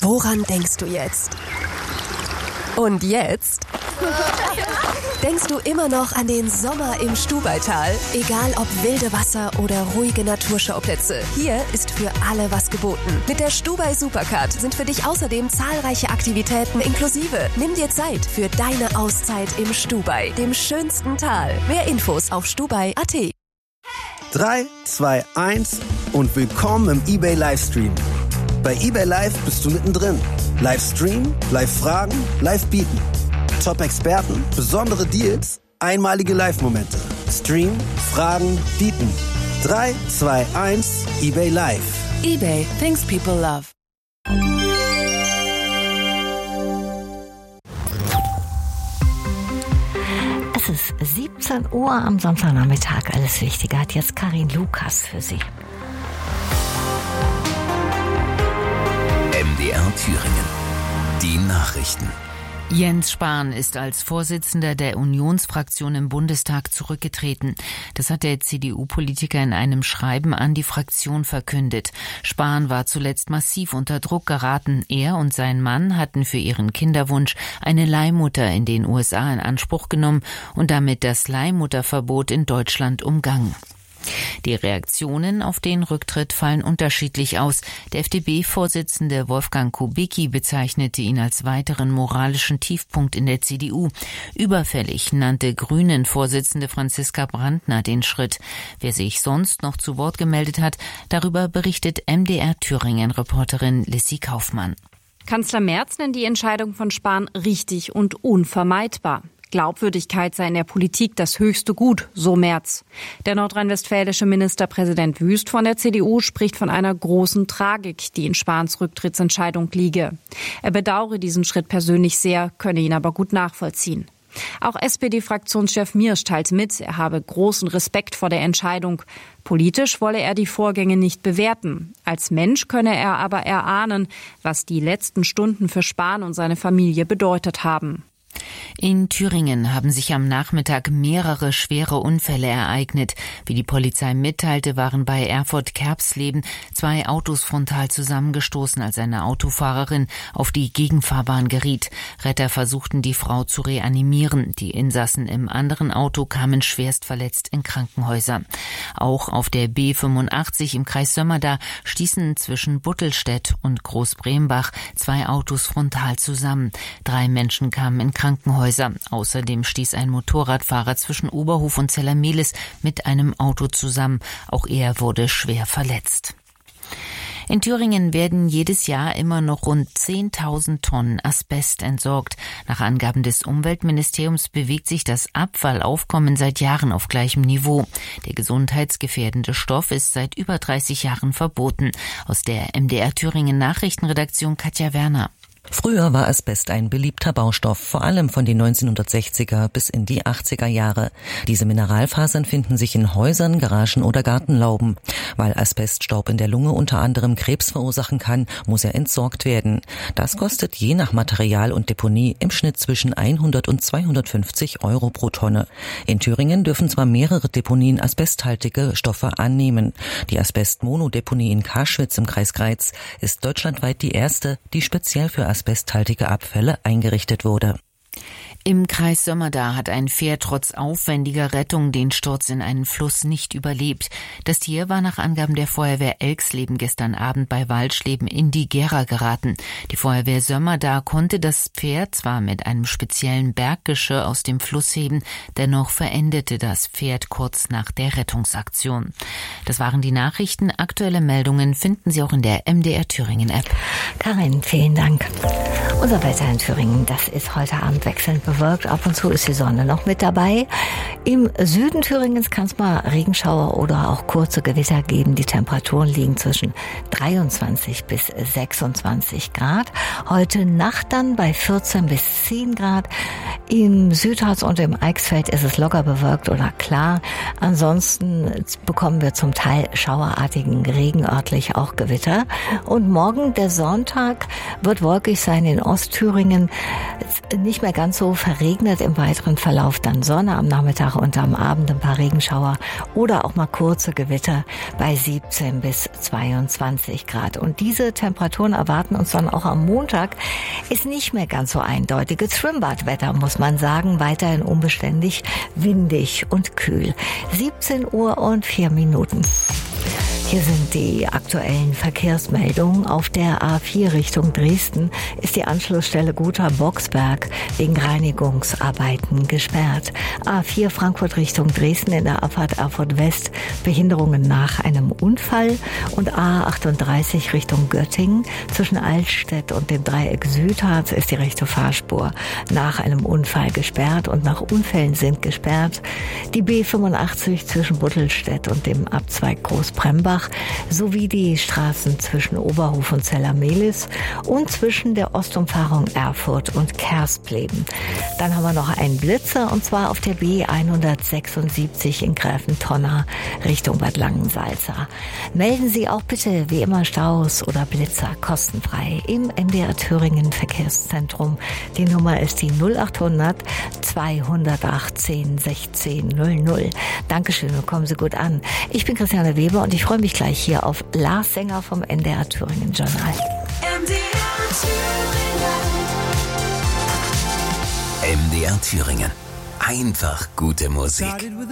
Woran denkst du jetzt? Und jetzt? Denkst du immer noch an den Sommer im Stubaital? Egal ob wilde Wasser oder ruhige Naturschauplätze, hier ist für alle was geboten. Mit der Stubai Supercard sind für dich außerdem zahlreiche Aktivitäten inklusive. Nimm dir Zeit für deine Auszeit im Stubai, dem schönsten Tal. Mehr Infos auf stubai.at. 3, 2, 1 und willkommen im eBay Livestream. Bei eBay Live bist du mittendrin. Livestream, Live-Fragen, Live-Bieten. Top-Experten, besondere Deals, einmalige Live-Momente. Stream, Fragen, Bieten. 3, 2, 1, eBay Live. eBay, things people love. Es ist 17 Uhr am Sonntagnachmittag. Alles Wichtige hat jetzt Karin Lukas für Sie. MDR Thüringen. Die Nachrichten. Jens Spahn ist als Vorsitzender der Unionsfraktion im Bundestag zurückgetreten. Das hat der CDU-Politiker in einem Schreiben an die Fraktion verkündet. Spahn war zuletzt massiv unter Druck geraten. Er und sein Mann hatten für ihren Kinderwunsch eine Leihmutter in den USA in Anspruch genommen und damit das Leihmutterverbot in Deutschland umgangen. Die Reaktionen auf den Rücktritt fallen unterschiedlich aus. Der FDP-Vorsitzende Wolfgang Kubicki bezeichnete ihn als weiteren moralischen Tiefpunkt in der CDU. Überfällig nannte Grünen-Vorsitzende Franziska Brandner den Schritt. Wer sich sonst noch zu Wort gemeldet hat, darüber berichtet MDR Thüringen-Reporterin Lissy Kaufmann. Kanzler Merz nennt die Entscheidung von Spahn richtig und unvermeidbar. Glaubwürdigkeit sei in der Politik das höchste Gut, so Merz. Der nordrhein-westfälische Ministerpräsident Wüst von der CDU spricht von einer großen Tragik, die in Spahns Rücktrittsentscheidung liege. Er bedauere diesen Schritt persönlich sehr, könne ihn aber gut nachvollziehen. Auch SPD-Fraktionschef Miersch teilt mit, er habe großen Respekt vor der Entscheidung. Politisch wolle er die Vorgänge nicht bewerten. Als Mensch könne er aber erahnen, was die letzten Stunden für Spahn und seine Familie bedeutet haben. In Thüringen haben sich am Nachmittag mehrere schwere Unfälle ereignet. Wie die Polizei mitteilte, waren bei Erfurt-Kerbsleben 2 Autos frontal zusammengestoßen, als eine Autofahrerin auf die Gegenfahrbahn geriet. Retter versuchten, die Frau zu reanimieren. Die Insassen im anderen Auto kamen schwerst verletzt in Krankenhäuser. Auch auf der B85 im Kreis Sömmerda stießen zwischen Buttelstedt und Großbrembach 2 Autos frontal zusammen. 3 Menschen kamen in Krankenhäuser. Außerdem stieß ein Motorradfahrer zwischen Oberhof und Zellermehlis mit einem Auto zusammen. Auch er wurde schwer verletzt. In Thüringen werden jedes Jahr immer noch rund 10.000 Tonnen Asbest entsorgt. Nach Angaben des Umweltministeriums bewegt sich das Abfallaufkommen seit Jahren auf gleichem Niveau. Der gesundheitsgefährdende Stoff ist seit über 30 Jahren verboten. Aus der MDR Thüringen Nachrichtenredaktion Katja Werner. Früher war Asbest ein beliebter Baustoff, vor allem von den 1960er bis in die 80er Jahre. Diese Mineralfasern finden sich in Häusern, Garagen oder Gartenlauben. Weil Asbeststaub in der Lunge unter anderem Krebs verursachen kann, muss er entsorgt werden. Das kostet je nach Material und Deponie im Schnitt zwischen 100 und 250 Euro pro Tonne. In Thüringen dürfen zwar mehrere Deponien asbesthaltige Stoffe annehmen. Die Asbestmonodeponie in Karschwitz im Kreis Greiz ist deutschlandweit die erste, die speziell für asbesthaltige Abfälle eingerichtet wurde. Im Kreis Sömmerda hat ein Pferd trotz aufwendiger Rettung den Sturz in einen Fluss nicht überlebt. Das Tier war nach Angaben der Feuerwehr Elxleben gestern Abend bei Waldschleben in die Gera geraten. Die Feuerwehr Sömmerda konnte das Pferd zwar mit einem speziellen Berggeschirr aus dem Fluss heben, dennoch verendete das Pferd kurz nach der Rettungsaktion. Das waren die Nachrichten. Aktuelle Meldungen finden Sie auch in der MDR Thüringen App. Karin, vielen Dank. Unser Wetter in Thüringen, das ist heute Abend wechselnd bewölkt. Ab und zu ist die Sonne noch mit dabei. Im Süden Thüringens kann es mal Regenschauer oder auch kurze Gewitter geben. Die Temperaturen liegen zwischen 23 bis 26 Grad. Heute Nacht dann bei 14 bis 10 Grad. Im Südharz und im Eichsfeld ist es locker bewölkt oder klar. Ansonsten bekommen wir zum Teil schauerartigen Regen, örtlich auch Gewitter. Und morgen, der Sonntag, wird wolkig sein in Ostthüringen. Nicht mehr ganz so verregnet, im weiteren Verlauf dann Sonne am Nachmittag und am Abend ein paar Regenschauer oder auch mal kurze Gewitter bei 17 bis 22 Grad. Und diese Temperaturen erwarten uns dann auch am Montag. Ist nicht mehr ganz so eindeutiges Schwimmbadwetter, muss man sagen. Weiterhin unbeständig, windig und kühl. 17:04 Uhr. Hier sind die aktuellen Verkehrsmeldungen. Auf der A4 Richtung Dresden ist die Anschlussstelle Gotha-Boxberg wegen Reinigungsarbeiten gesperrt. A4 Frankfurt Richtung Dresden in der Abfahrt Erfurt West Behinderungen nach einem Unfall. Und A38 Richtung Göttingen zwischen Altstedt und dem Dreieck Südharz ist die rechte Fahrspur nach einem Unfall gesperrt und nach Unfällen sind gesperrt die B85 zwischen Buttelstedt und dem Abzweig Großbrembach sowie die Straßen zwischen Oberhof und Zellermehlis und zwischen der Ostumfahrung Erfurt und Kerspleben. Dann haben wir noch einen Blitzer und zwar auf der B176 in Gräfentonna Richtung Bad Langensalza. Melden Sie auch bitte wie immer Staus oder Blitzer kostenfrei im MDR Thüringen Verkehrszentrum. Die Nummer ist die 0800 218 16 00. Dankeschön und kommen Sie gut an. Ich bin Christiane Weber und ich freue mich gleich hier auf Lars Sänger vom NDR Thüringen Journal. MDR Thüringen. Einfach gute Musik.